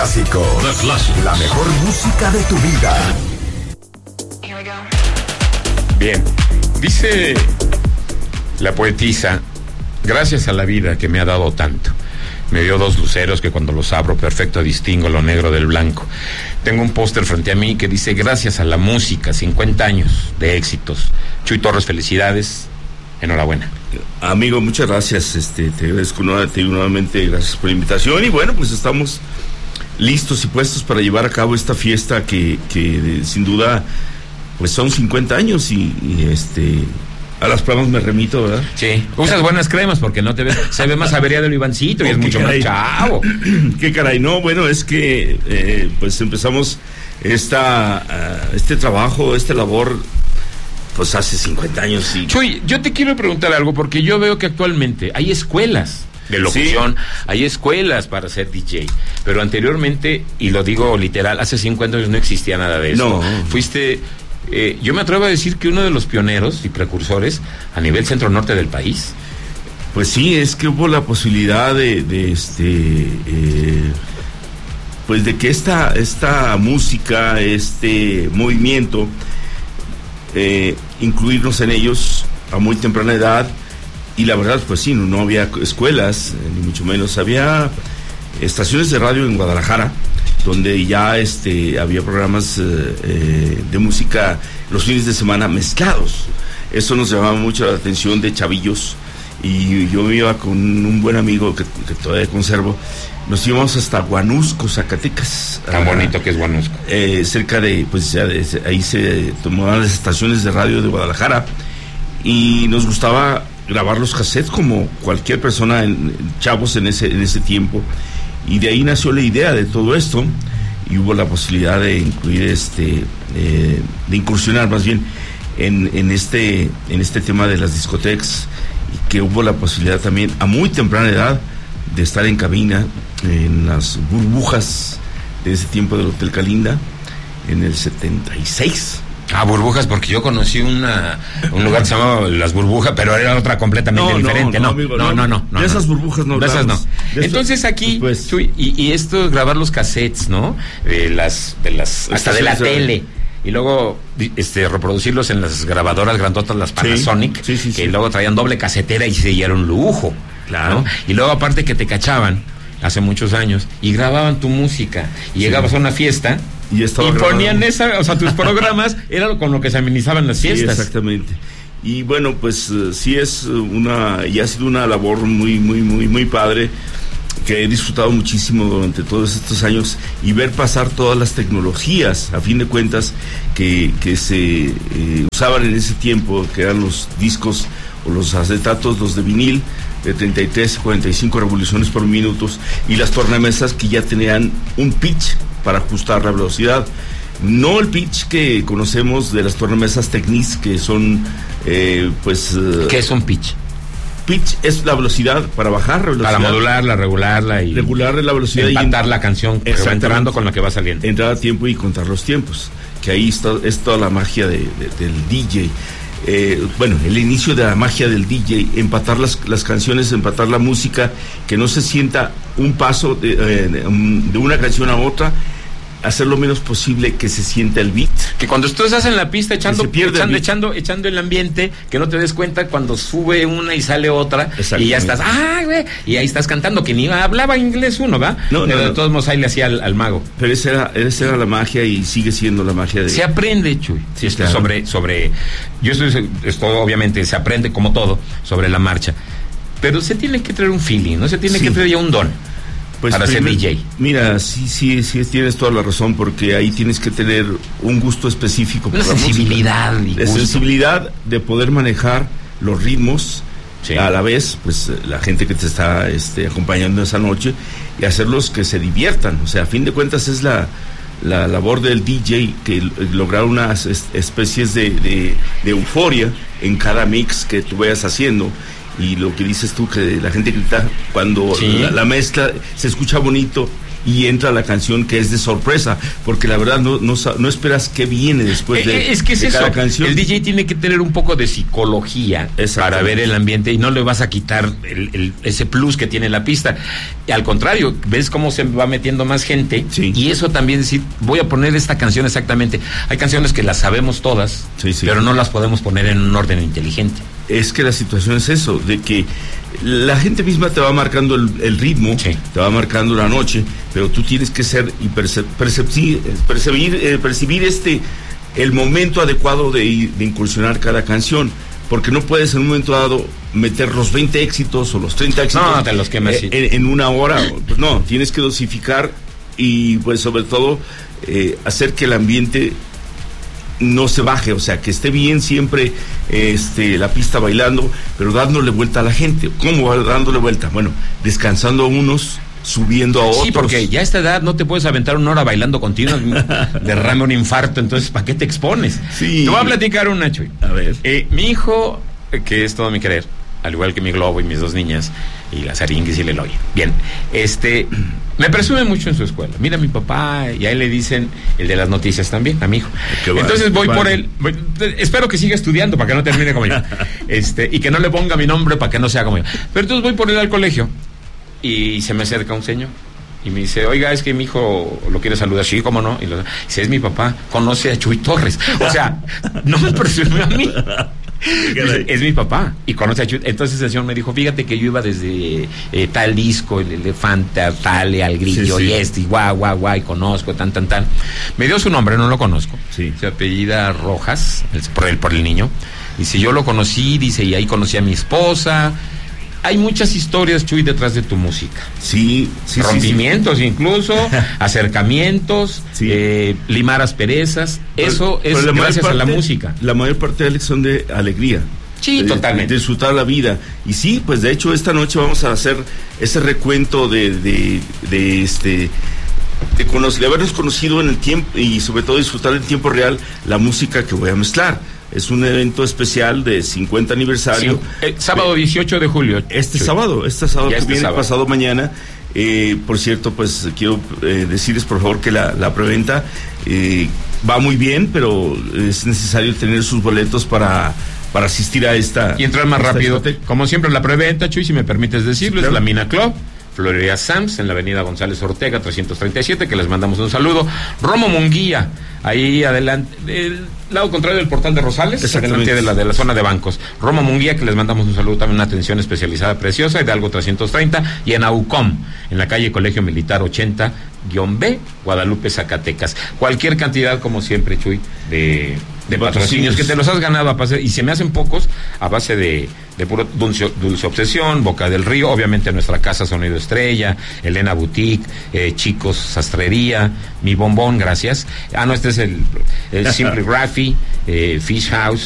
Clásico. La mejor música de tu vida. Bien, dice la poetisa: gracias a la vida que me ha dado tanto. Me dio 2 luceros que cuando los abro perfecto distingo lo negro del blanco. Tengo un póster frente a mí que dice: gracias a la música, 50 años de éxitos. Chuy Torres, felicidades, enhorabuena. Amigo, muchas gracias, te agradezco nuevamente, gracias por la invitación. Y bueno, pues estamos listos y puestos para llevar a cabo esta fiesta que sin duda pues son 50 años y a las pruebas me remito, ¿verdad? Sí, usas buenas cremas porque no te ves, se ve más averiado el Ivancito y es mucho más chavo. Qué caray, no, bueno, es que pues empezamos este trabajo, esta labor, pues hace 50 años. Y... Chuy, yo te quiero preguntar algo porque yo veo que actualmente hay escuelas de locución, sí. Hay escuelas para ser DJ, pero anteriormente, y lo digo literal, hace 50 años no existía nada de eso. No. Fuiste... yo me atrevo a decir que uno de los pioneros y precursores a nivel centro-norte del país. Pues sí, es que hubo la posibilidad pues de que esta música, este movimiento, incluirnos en ellos a muy temprana edad. Y la verdad, pues sí, no había escuelas, ni mucho menos. Había estaciones de radio en Guadalajara, donde ya había programas de música los fines de semana mezclados. Eso nos llamaba mucho la atención de chavillos, y yo me iba con un buen amigo que todavía conservo. Nos íbamos hasta Huanusco, Zacatecas. Tan bonito que es Huanusco. Cerca de, pues ya ahí se tomaban las estaciones de radio de Guadalajara, y nos gustaba grabar los cassettes como cualquier persona, chavos en ese tiempo. Y de ahí nació la idea de todo esto, y hubo la posibilidad de incluir de incursionar más bien en este tema de las discotecas, y que hubo la posibilidad también a muy temprana edad de estar en cabina en las burbujas de ese tiempo del Hotel Calinda en el 76. Burbujas, porque yo conocí un lugar que se llamaba Las Burbujas, pero era otra completamente diferente. No, de esas burbujas no. De esas no. Entonces aquí, pues, y esto es grabar los cassettes, ¿no? Hasta de la tele. Y luego reproducirlos en las grabadoras grandotas, las Panasonic, sí. Que luego traían doble casetera y se era un lujo. Claro. ¿No? Y luego aparte que te cachaban hace muchos años y grababan tu música y llegabas a una fiesta y ponían tus programas, era con lo que se amenizaban las fiestas. Sí, exactamente. Y bueno, pues sí es y ha sido una labor muy, muy, muy, muy padre, que he disfrutado muchísimo durante todos estos años, y ver pasar todas las tecnologías, a fin de cuentas, que se usaban en ese tiempo, que eran los discos o los acetatos, los de vinil, de 33, 45 revoluciones por minuto, y las tornamesas que ya tenían un pitch para ajustar la velocidad. No el pitch que conocemos de las tornamesas Technics, que son ¿Qué es un pitch? Pitch es la velocidad para bajar velocidad, para modularla, regularla y regular la velocidad, empatar la canción que va entrando con la que va saliendo, entrar a tiempo y contar los tiempos, que ahí es toda la magia del DJ. El inicio de la magia del DJ, empatar las canciones, empatar la música, que no se sienta un paso de una canción a otra, hacer lo menos posible que se sienta el beat. Que cuando tú estás en la pista echando el ambiente, que no te des cuenta cuando sube una y sale otra, y ya estás, güey, y ahí estás cantando, que ni hablaba inglés uno, ¿va? No, pero de todos modos ahí le hacía al mago. Pero esa era la magia, y sigue siendo la magia de... Se aprende, Chuy. Sí, claro. Yo esto obviamente se aprende como todo, sobre la marcha. Pero se tiene que traer un feeling, ¿no? Se tiene que traer ya un don. Pues para ser DJ. Mira, sí, tienes toda la razón, porque ahí tienes que tener un gusto específico. Una sensibilidad. La sensibilidad de poder manejar los ritmos, a la vez, pues la gente que te está acompañando esa noche, y hacerlos que se diviertan. O sea, a fin de cuentas es la labor del DJ, que lograr unas especies de euforia en cada mix que tú vayas haciendo. Y lo que dices tú, que la gente grita cuando la mezcla se escucha bonito, y entra la canción que es de sorpresa, porque la verdad no esperas qué viene después de, es que es de cada eso. canción. El DJ tiene que tener un poco de psicología para ver el ambiente y no le vas a quitar ese plus que tiene la pista. Y al contrario, ves cómo se va metiendo más gente, sí. Y eso también decir, voy a poner esta canción exactamente. Hay canciones que las sabemos todas, sí. pero no las podemos poner en un orden inteligente. Es que la situación es eso, de que la gente misma te va marcando el ritmo, sí. Te va marcando la noche, pero tú tienes que ser y percibir el momento adecuado de incursionar cada canción, porque no puedes en un momento dado meter los 20 éxitos o los 30 éxitos no, te los quemas, sí. en una hora. Pues no, tienes que dosificar y pues sobre todo hacer que el ambiente no se baje, o sea, que esté bien siempre la pista bailando, pero dándole vuelta a la gente. ¿Cómo dándole vuelta? Bueno, descansando a unos, subiendo a otros. Sí, porque ya a esta edad no te puedes aventar una hora bailando continuo, derrame un infarto, entonces ¿para qué te expones? Sí. Te voy a platicar una, Chuy. A ver. Mi hijo, que es todo mi querer, al igual que mi Globo y mis dos niñas, y las Aringuis y el Eloy. Bien, me presume mucho en su escuela. Mira, mi papá, y a él le dicen el de las noticias también, a mi hijo. Entonces voy por él. Espero que siga estudiando para que no termine como yo. Y que no le ponga mi nombre para que no sea como yo. Pero entonces voy por él al colegio y se me acerca un señor y me dice, oiga, es que mi hijo lo quiere saludar. Sí, ¿cómo no? Y dice, es mi papá, conoce a Chuy Torres. O sea, no me presumió a mí. Es mi papá y conoce a Chuy. Entonces el señor me dijo, fíjate que yo iba desde tal disco, el Elefante, tal, al Grillo, sí. Y guau, y conozco, tan. Me dio su nombre, no lo conozco. Sí. Se apellida Rojas, por el niño. Dice, yo lo conocí, dice, y ahí conocí a mi esposa. Hay muchas historias, Chuy, detrás de tu música. Sí. Rompimientos incluso, acercamientos, sí. Limar asperezas. Eso es gracias a la música. La mayor parte de son de alegría. Sí, totalmente. De disfrutar la vida. Y sí, pues de hecho esta noche vamos a hacer ese recuento de habernos conocido en el tiempo y sobre todo disfrutar en tiempo real la música que voy a mezclar. Es un evento especial de 50 aniversario. Sí, sábado 18 de julio. Este sábado que viene, pasado mañana. Por cierto, pues quiero decirles por favor que la preventa va muy bien, pero es necesario tener sus boletos para asistir a esta. Y entrar más rápido. Como siempre, la preventa, Chuy, si me permites decirlo, sí, claro. Es la Mina Club. Florería Sams, en la avenida González Ortega, 337, que les mandamos un saludo. Romo Munguía, ahí adelante, del lado contrario del portal de Rosales, adelante de la zona de bancos. Romo Munguía, que les mandamos un saludo, también una atención especializada preciosa, Hidalgo 330, y en AUCOM, en la calle Colegio Militar 80-B, Guadalupe, Zacatecas. Cualquier cantidad, como siempre, Chuy, de patrocinios que te los has ganado a base, y se me hacen pocos, a base de puro Dulce Obsesión, Boca del Río, obviamente nuestra casa Sonido Estrella, Elena Boutique, Chicos Sastrería, Mi Bombón, gracias. No, este es el Simple Graphy, Fish House,